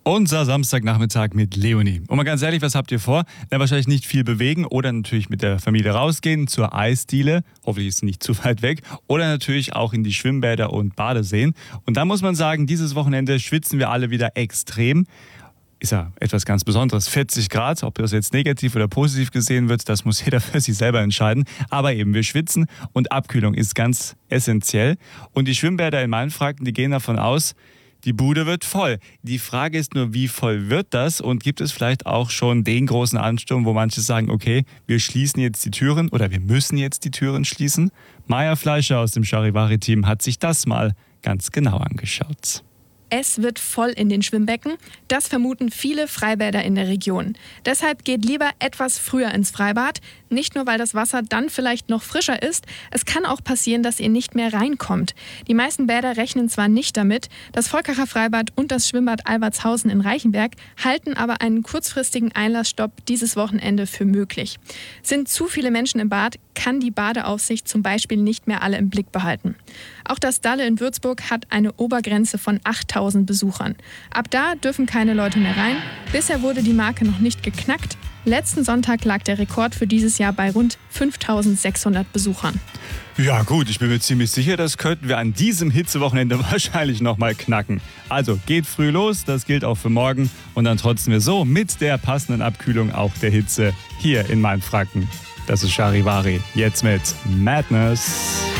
Unser Samstagnachmittag mit Leonie. Und mal ganz ehrlich, was habt ihr vor? Na, wahrscheinlich nicht viel bewegen oder natürlich mit der Familie rausgehen zur Eisdiele. Hoffentlich ist sie nicht zu weit weg. Oder natürlich auch in die Schwimmbäder und Badeseen. Und da muss man sagen, dieses Wochenende schwitzen wir alle wieder extrem. Ist ja etwas ganz Besonderes. 40 Grad, ob das jetzt negativ oder positiv gesehen wird, das muss jeder für sich selber entscheiden. Aber eben, wir schwitzen und Abkühlung ist ganz essentiell. Und die Schwimmbäder in Mainfranken, die gehen davon aus, die Bude wird voll. Die Frage ist nur, wie voll wird das? Und gibt es vielleicht auch schon den großen Ansturm, wo manche sagen, okay, wir schließen jetzt die Türen oder wir müssen jetzt die Türen schließen? Maja Fleischer aus dem Charivari-Team hat sich das mal ganz genau angeschaut. Es wird voll in den Schwimmbecken. Das vermuten viele Freibäder in der Region. Deshalb geht lieber etwas früher ins Freibad. Nicht nur, weil das Wasser dann vielleicht noch frischer ist. Es kann auch passieren, dass ihr nicht mehr reinkommt. Die meisten Bäder rechnen zwar nicht damit. Das Volkacher Freibad und das Schwimmbad Albertshausen in Reichenberg halten aber einen kurzfristigen Einlassstopp dieses Wochenende für möglich. Sind zu viele Menschen im Bad, kann die Badeaufsicht zum Beispiel nicht mehr alle im Blick behalten. Auch das Dalle in Würzburg hat eine Obergrenze von 8.000 Besuchern. Ab da dürfen keine Leute mehr rein. Bisher wurde die Marke noch nicht geknackt. Letzten Sonntag lag der Rekord für dieses Jahr bei rund 5.600 Besuchern. Ja gut, ich bin mir ziemlich sicher, das könnten wir an diesem Hitzewochenende wahrscheinlich nochmal knacken. Also geht früh los, das gilt auch für morgen. Und dann trotzen wir so mit der passenden Abkühlung auch der Hitze hier in Mainfranken. Das ist Charivari, jetzt mit Madness.